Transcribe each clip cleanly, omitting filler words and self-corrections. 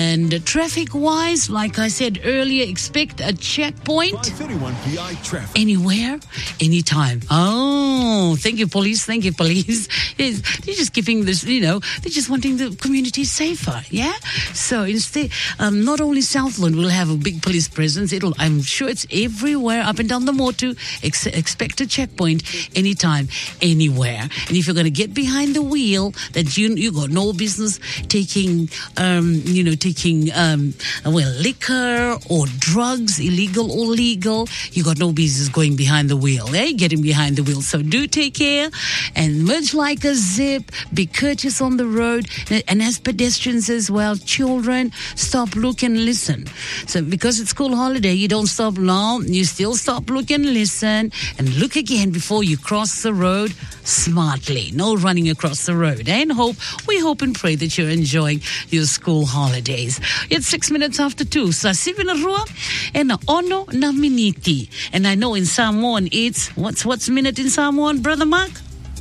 And traffic-wise, like I said earlier, expect a checkpoint. 531 PI traffic. Anywhere, anytime. Oh, thank you, police. Thank you, police. Yes, they're just giving this, they're just wanting the community safer, yeah? So instead, not only Southland will have a big police presence, I'm sure it's everywhere, up and down the Motu. Expect a checkpoint anytime, anywhere. And if you're going to get behind the wheel, that you got no business taking liquor or drugs, illegal or legal, you got no business going behind the wheel, getting behind the wheel. So do take care, and much like a zip, be courteous on the road, and as pedestrians as well, children, stop, look and listen. So because it's school holiday, you don't stop long, you still stop, look and listen, and look again before you cross the road smartly. No running across the road. And we hope and pray that you're enjoying your school holidays. It's 6 minutes after 2. Sa 7 na rua and na ono na miniti. And I know in Samoan it's what's minute in Samoan, Brother Mark?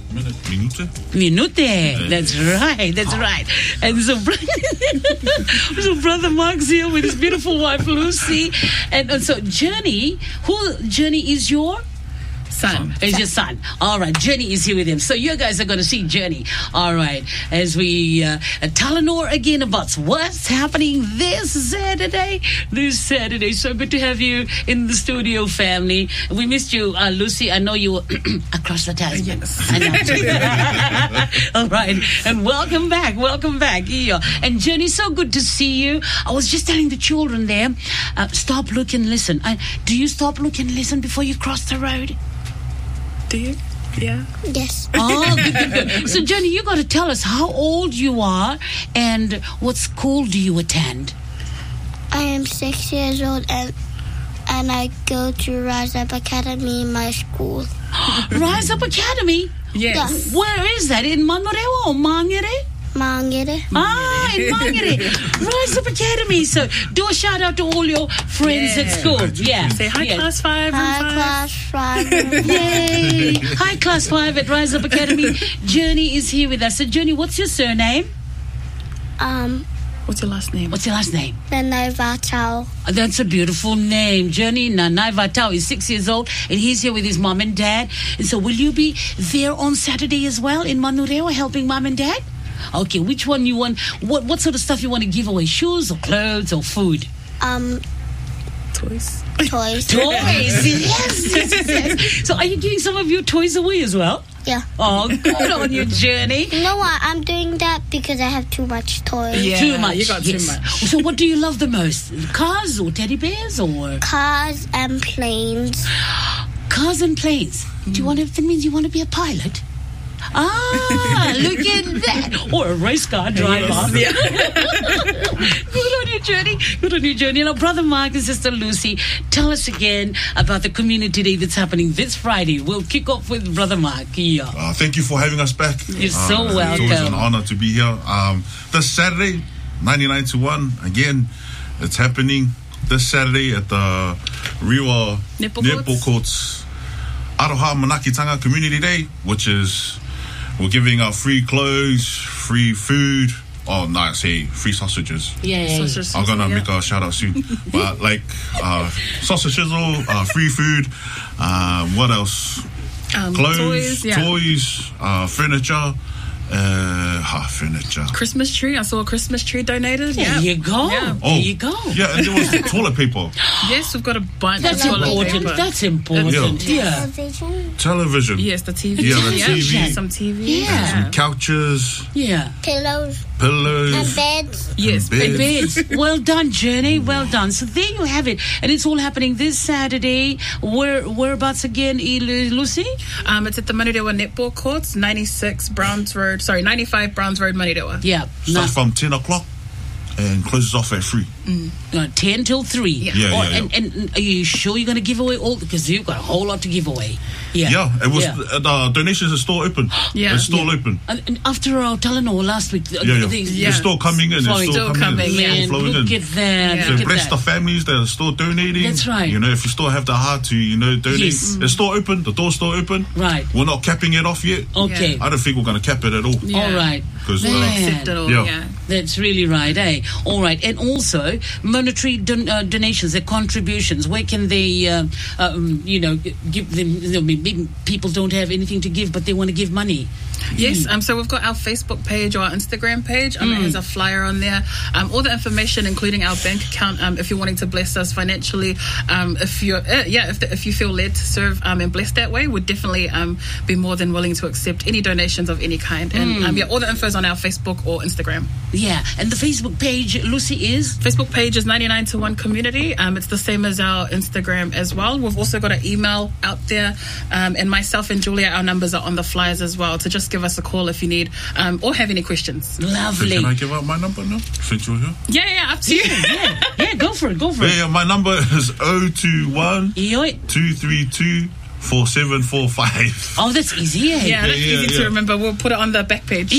Minute. That's right. And so Brother Mark's here with his beautiful wife Lucy, and so Journey is your son. Is your son. All right. Journey is here with him. So you guys are going to see Journey. All right. As we Talanoa again about what's happening this Saturday. So good to have you in the studio, family. We missed you, Lucy. I know you were across the Tasman. Yes. I know. All right. And welcome back. Yeah. And Journey, so good to see you. I was just telling the children there, stop, look and listen. Do you stop, look and listen before you cross the road? Do you? Yeah. Yes. Oh, good. So, Journey, you got to tell us how old you are and what school do you attend? I am 6 years old and I go to Rise Up Academy in my school. Rise Up Academy? Yes. Where is that? In Manurewa or Mangere? Mangere. In Mangere. Rise Up Academy. So do a shout out to all your friends at school. Yeah. Say hi, Class 5. Hi, Class 5. Yay. Hi, Class 5 at Rise Up Academy. Journey is here with us. So, Journey, what's your surname? What's your last name? Nanai Vatau. That's a beautiful name. Journey Nanai Vatau is 6 years old, and he's here with his mom and dad. And so will you be there on Saturday as well in Manurewa helping mom and dad? Okay, which one you want? What sort of stuff you want to give away? Shoes or clothes or food? Toys. Toys, yes. So are you giving some of your toys away as well? Yeah. Oh, good on you, Journey. You know what? I'm doing that because I have too much toys. Yeah, too much. You got yes. too much. So what do you love the most? Cars or teddy bears or? Cars and planes. Cars and planes. Do you want to? That means you want to be a pilot? Look at that. Or a race car driver. Yes. Yeah. Good on you, Journey. Now, Brother Mark and Sister Lucy, tell us again about the community day that's happening this Friday. We'll kick off with Brother Mark. Yeah. Thank you for having us back. You're so welcome. It's always an honor to be here. This Saturday, 99 to 1, again, it's happening this Saturday at the Rewa Netball Courts. Aroha Manakitanga Community Day, which is we're giving out free clothes, free food. Oh, no, say free sausages. Yeah. I'm gonna make a shout out soon. But like sausages, free food. What else? Clothes, toys, furniture. Furniture. Christmas tree. I saw a Christmas tree donated. There you go. Yeah. There you go. Yeah, and there was toilet paper. Yes, we've got a bunch That's of toilet important. paper. That's important. Yeah. Television. Yes, the TV. Yeah, the TV. Some TV. Yeah. Some couches. Yeah. Pillows. Pillows. And beds. Yes, And Beds. Well done, Journey. Well done. So there you have it. And it's all happening this Saturday. Whereabouts again, Lucy? It's at the Manurewa Netball Courts, 95 Browns Road, Manurewa. Yeah. Starts from 10 o'clock and closes off at 3. 10 till 3. Yeah. And are you sure you're going to give away all? Because you've got a whole lot to give away. Yeah. It was the donations are still open. Yeah. It's still open. And after our Talanoa last week, They're still coming in. Flowing. Still coming in. Man, Flowing look in. at that. Yeah. So Look at bless that. the families that are still donating. That's right. You know, if you still have the heart to, donate, Yes. it's still open. The door's still open. Right. We're not capping it off yet. Okay. I don't think we're going to cap it at all. Yeah. All right. because We'll accept it all. Yeah. That's really right, eh? All right. And also, monetary donations, their contributions, where can they, give them? Maybe people don't have anything to give, but they want to give money. Yes, so we've got our Facebook page or our Instagram page. It has a flyer on there. All the information, including our bank account, if you're wanting to bless us financially, if you feel led to serve and bless that way, would definitely be more than willing to accept any donations of any kind. And all the info is on our Facebook or Instagram. Yeah, and the Facebook page, Lucy, is? Facebook page is 99 to 1 Community. It's the same as our Instagram as well. We've also got an email out there, and myself and Julia, our numbers are on the flyers as well, to just give us a call if you need or have any questions. Lovely. So can I give out my number now since you're here? Yeah, up to you. Yeah, go for it. Yeah, my number is 021 232 4745. Oh, that's easy. Eh? Yeah, that's easy to remember. We'll put it on the back page.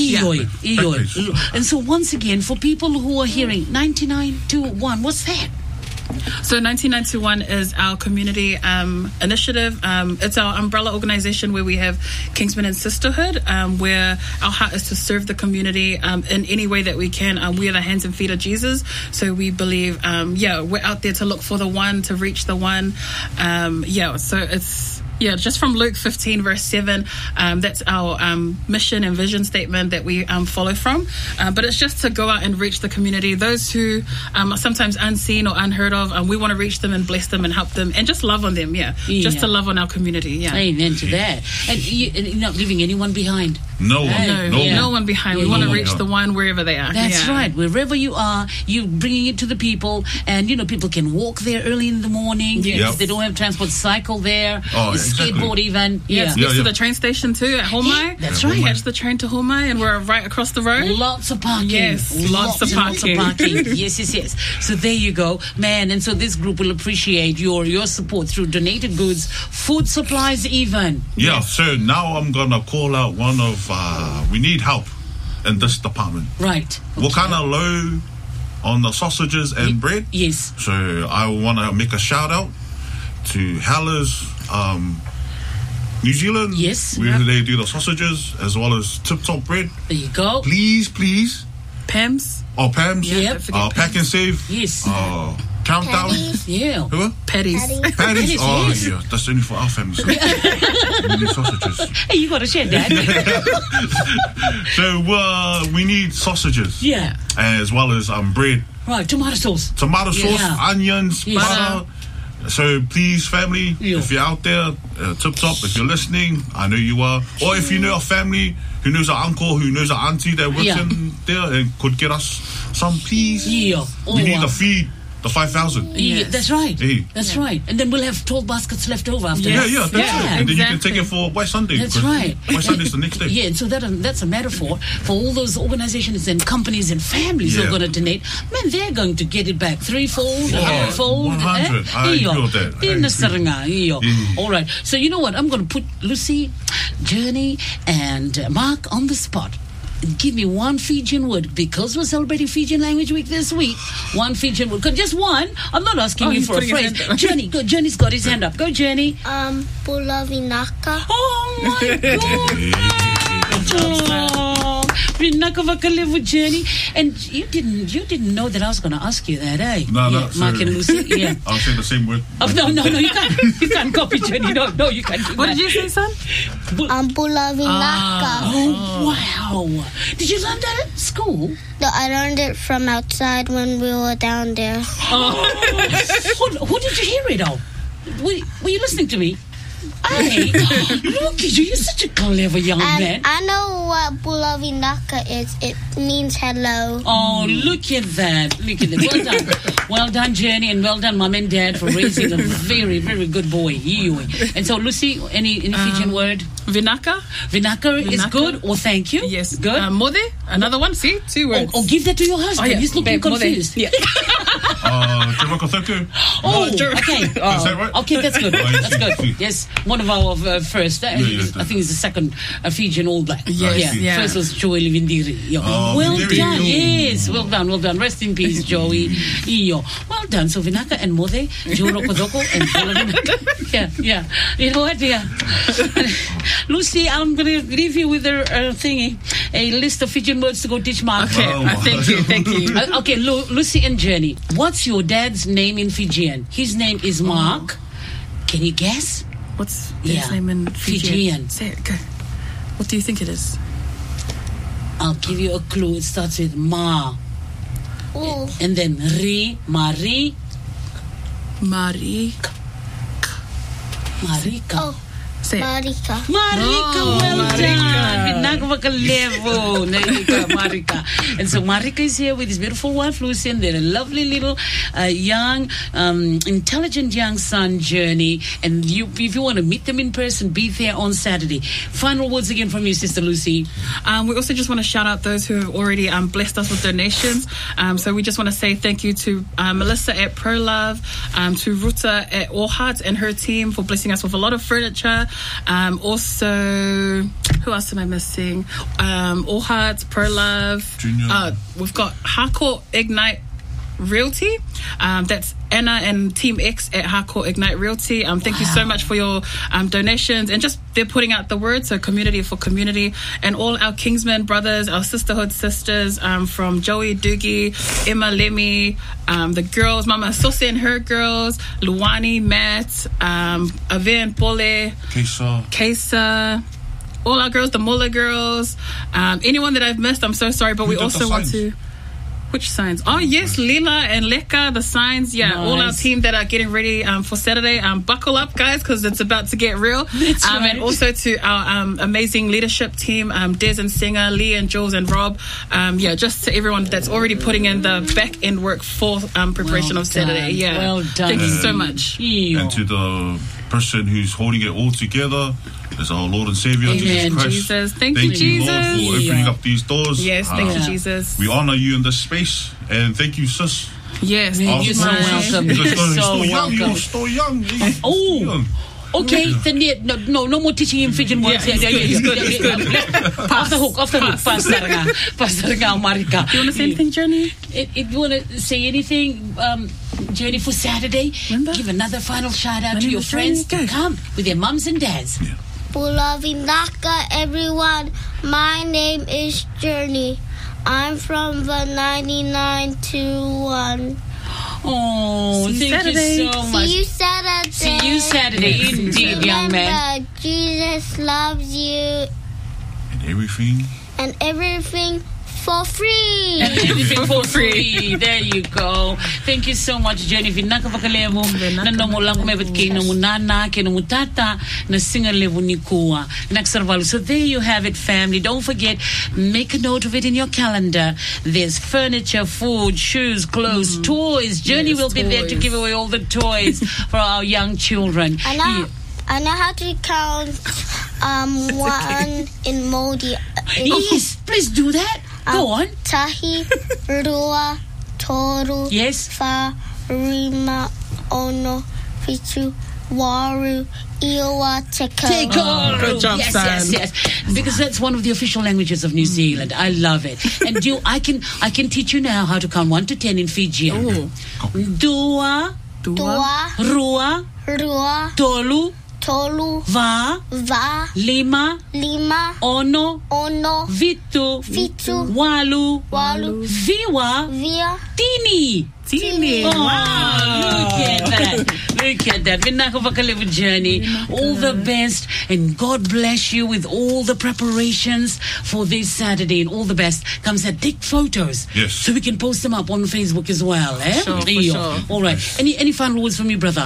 And so once again, for people who are hearing 9921, what's that? So 9921 is our community initiative. It's our umbrella organization where we have Kingsman and Sisterhood, where our heart is to serve the community in any way that we can. We are the hands and feet of Jesus. So we believe, we're out there to look for the one, to reach the one. So it's... Yeah, just from Luke 15, verse 7, that's our mission and vision statement that we follow from. But it's just to go out and reach the community. Those who are sometimes unseen or unheard of, we want to reach them and bless them and help them and just love on them, just to love on our community, Amen to that. And you're not leaving anyone behind. No one behind. We want to reach the one wherever they are. That's right. Wherever you are, you're bringing it to the people. And, people can walk there early in the morning. If they don't have transport, cycle there. Skateboard even. Get to the train station too at Homai. That's right. Catch the train to Homai and we're right across the road. Lots of parking. Yes, lots of parking. Yes. So there you go, man. And so this group will appreciate your support through donated goods, food supplies even. Yeah, so now I'm going to call out one of, we need help in this department. Right. Okay. We're kind of low on the sausages and bread. Yes. So I want to make a shout out to Haller's New Zealand. Yes. Where they do the sausages as well as Tip Top bread. There you go. Please. Pam's. Oh, Pam's. Yep. Pack and Save. Yes. Countdown. Patties. Yeah. Who? Patties. Patties, Oh, yes. yeah. That's only for our families. We need sausages. Hey, you got to share that. So we need sausages. Yeah. As well as bread. Right. Tomato sauce, onions, butter. So please, family, if you're out there, Tip Top, if you're listening, I know you are. Or if you know a family who knows an uncle, who knows an auntie that works in there and could get us some, please. Yeah. We need to feed the 5,000. Yeah, that's right. Hey. That's right. And then we'll have 12 baskets left over after Yeah, that. that's right. And then you can take it for White Sunday. That's right. White Sunday's the next day. Yeah, and so that's a metaphor for all those organizations and companies and families who are going to donate. Man, they're going to get it back threefold, hundredfold. 100. I agree with that. All right. So you know what? I'm going to put Lucy, Journey, and Mark on the spot. Give me one Fijian word, because we're celebrating Fijian Language Week this week. One Fijian word. Just one. I'm not asking you for a phrase. Journey, go. Journey's got his hand up. Go, Journey. Pula Vinaka. Oh my God. Vinaka Vakalevu, Journey. And you didn't know that I was going to ask you that, eh? No. Mark and Lucy. Yeah. I'll say the same word. Oh, no, you can't. You can't copy Journey. No, you can't do What that. did you say, son? Pula Vinaka. Oh, wow. Did you learn that at school? No, I learned it from outside when we were down there. Who did you hear it of? Were you listening to me? Hey, look at you. You're such a clever young man. I know what Pula Vinaka is. It means hello. Oh, look at that. Well done. Well done, Journey, and well done, Mum and Dad, for raising a very, very good boy. And so, Lucy, any Fijian word? Vinaka. Vinaka is good, or thank you? Yes. Good. Mode, another one. See, 2 words. Or give that to your husband. He's looking confused. Yeah. Te Rakothoku. Oh, okay. Is that right? Okay, that's good. That's good. See. Yes, one of our first. I think it's the second Fijian All Black. Yes, yeah. First was Joey Livindiri. Well Vindiri. done. Yes, well done. Rest in peace, Joey. Well done. So Vinaka and Mode, Joe Rokodoko and Vinaka. Yeah. You know what? Yeah. Lucy, I'm going to leave you with a list of Fijian words to go teach Mark. Okay, thank you. Okay, Lucy and Jenny, what's your dad's name in Fijian? His name is Mark. Can you guess? What's his name in Fijian? Say it, go. What do you think it is? I'll give you a clue. It starts with Ma. Ooh. And then Ri, Mari. Marika. Marika. Oh, Say it. Marika. Marika, well done. Marika. And so Marika is here with his beautiful wife, Lucy, and their lovely little young, intelligent young son, Journey. And if you want to meet them in person, be there on Saturday. Final words again from you, Sister Lucy. We also just want to shout out those who have already blessed us with donations. So we just want to say thank you to Melissa at ProLove, to Ruta at All Hearts and her team for blessing us with a lot of furniture. Also, who else am I missing? All Hearts, ProLove. We've got Harcourt Ignite Realty. That's Anna and Team X at Harcourt Ignite Realty. Thank you so much for your donations, and just they're putting out the word, so community for community, and all our Kingsmen brothers, our sisterhood sisters, from Joey, Doogie, Emma, Lemmy, the girls, Mama Sose and her girls, Luani, Matt, Aven, Pole, Kesa, all our girls, the Muller girls, anyone that I've missed, I'm so sorry, but we also want to... Which signs? Oh, yes, Lila and Leka, the signs. Yeah, nice. All our team that are getting ready for Saturday. Buckle up, guys, because it's about to get real. That's right. And also to our amazing leadership team, Des and Singer, Lee and Jules and Rob. Just to everyone that's already putting in the back end work for preparation of Saturday. Yeah, well done. Thank you so much. And to the person who's holding it all together, is our Lord and Savior, Jesus Christ. Jesus. Thank you, Jesus. Lord, for opening up these doors. Yes, thank you, Jesus. We honor you in this space, and thank you, sis. Yes, you're so welcome. You're so welcome. You're so young. Oh. Okay, then no more teaching him Fijian words. It's good. Off the hook. Pastor Marika. Do you want to say anything, Journey? If you want to say anything, Journey, for Saturday, give another final shout out to your friends to come with their mums and dads. Yeah. Pula Vinaka, everyone. My name is Journey. I'm from the 9921. Oh, thank you so much. See you Saturday. See you Saturday, indeed, young man. Jesus loves you. And everything for free. Everything for free. There you go. Thank you so much, Jenny. Vinaka vakalemo na namulang mevet kay namunana kay namutata na singa levo ni kuwa naksarvalu. So there you have it, family. Don't forget, make a note of it in your calendar. There's furniture, food, shoes, clothes, toys. Journey will be there to give away all the toys for our young children. I know how to count one in Modi. Yes, please do that. Go on. Tahi, Rua, Toru, yes, Fa, Rima, Ono, Fitu, Waru, Iwa, Teko. Good job, yes. Because that's one of the official languages of New Zealand. I love it. And I can teach you now how to count 1 to 10 in Fijian. Dua, Rua, Tolu, Va, Lima, Ono, Vitu, Walu, Viwa, Tini. Wow, look at that. Vinaka Vakalevu Journey. All the best, and God bless you with all the preparations for this Saturday, and all the best. Comes and take photos. Yes. So we can post them up on Facebook as well. Eh? For sure. All right. Any final words from you, brother?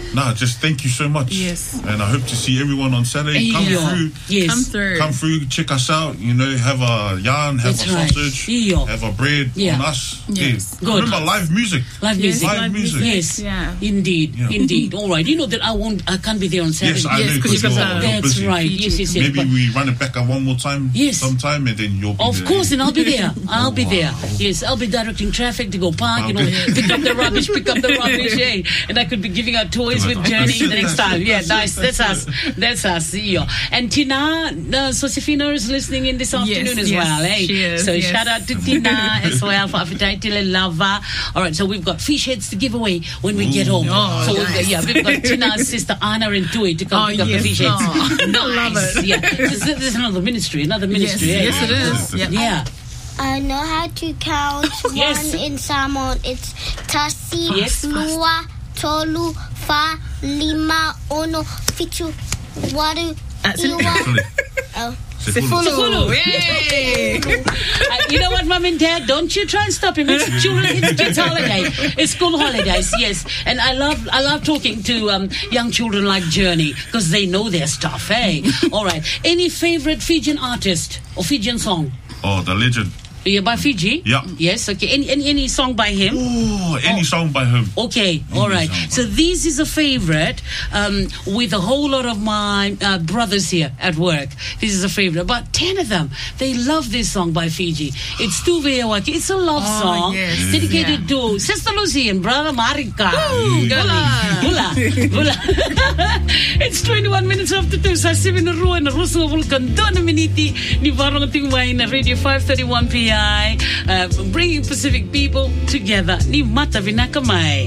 Just thank you so much. Yes. And I hope to see everyone on Saturday. Come through. Yes. Come through. Check us out. You know, have a yarn, have That's a right. sausage, have a bread on us. Yes. Good. Remember, live music. Live music. Live music. Yes. Yeah. Indeed. All right. You know that I can't be there on Saturday. Yes, I know. because you're That's busy. right. Yes. Maybe we run it back one more time. Yes. Sometime, and then you'll be Of there. course, and I'll be there. I'll be there. Yes, I'll be directing traffic to go park, pick up the rubbish, and I could be giving out toys with Journey the next time. Yeah, nice. That's us. Yeah. And Tina, Josefina is listening in this afternoon as well. She is, so shout out to Tina as well for Appetite and Lava. All right, so we've got fish heads to give away when we get home. So we've got Tina's sister Anna and Tui to come pick up the fish heads. Love it. Yeah, there's another ministry. Yes, it is. Yeah. I know how to count Yes. one in Samoan. It's Tasi, Yes. Lua, Tolu, Fa, Lima, Ono, Fitu, Waru, Iwa. Oh. Sefulu. Yay! You know what, Mum and Dad? Don't you try and stop him. It's kids' holiday. It's school holidays, yes. And I love talking to young children like Journey because they know their stuff, hey? All right. Any favorite Fijian artist or Fijian song? Oh, the legend. Yeah, by Fiji? Yeah. Yes, okay. Any song by him? Oh, any song by him. Okay, all right. So this is a favorite with a whole lot of my brothers here at work. This is a favorite. About 10 of them. They love this song by Fiji. It's Tuve Awaki. It's a love song dedicated to Sister Lucy and Brother Marika. Bula. It's 21 minutes after 2. Sa 7 na ruan na Russo Vulcan. Dona Miniti ni Barong Tingway na Radio 531 PI. Bringing Pacific people together. Ni Mata Vinakamai.